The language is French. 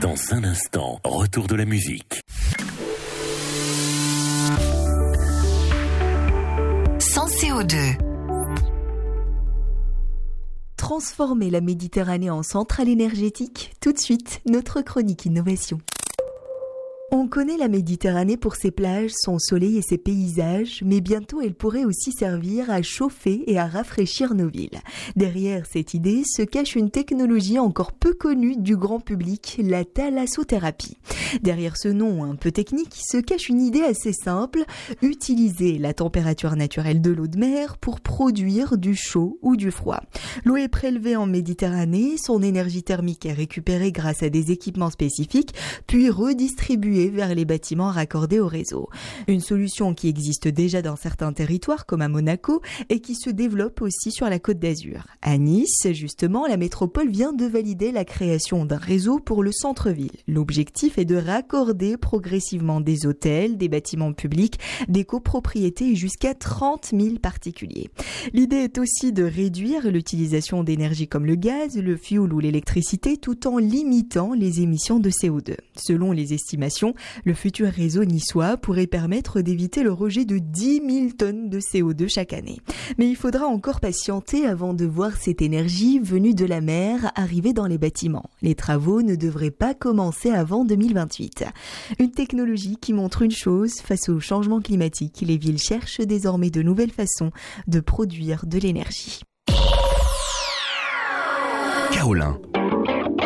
Dans un instant, retour de la musique. Sans CO2. Transformer la Méditerranée en centrale énergétique, tout de suite, notre chronique innovation. On connaît la Méditerranée pour ses plages, son soleil et ses paysages, mais bientôt elle pourrait aussi servir à chauffer et à rafraîchir nos villes. Derrière cette idée se cache une technologie encore peu connue du grand public, la thalassothérapie. Derrière ce nom un peu technique se cache une idée assez simple, utiliser la température naturelle de l'eau de mer pour produire du chaud ou du froid. L'eau est prélevée en Méditerranée, son énergie thermique est récupérée grâce à des équipements spécifiques, puis redistribuée vers les bâtiments raccordés au réseau. Une solution qui existe déjà dans certains territoires comme à Monaco et qui se développe aussi sur la Côte d'Azur. À Nice, justement, la métropole vient de valider la création d'un réseau pour le centre-ville. L'objectif est de raccorder progressivement des hôtels, des bâtiments publics, des copropriétés et jusqu'à 30 000 particuliers. L'idée est aussi de réduire l'utilisation d'énergie comme le gaz, le fioul ou l'électricité tout en limitant les émissions de CO2. Selon les estimations, le futur réseau niçois pourrait permettre d'éviter le rejet de 10 000 tonnes de CO2 chaque année. Mais il faudra encore patienter avant de voir cette énergie venue de la mer arriver dans les bâtiments. Les travaux ne devraient pas commencer avant 2028. Une technologie qui montre une chose, face au changement climatique, les villes cherchent désormais de nouvelles façons de produire de l'énergie. Kaolin,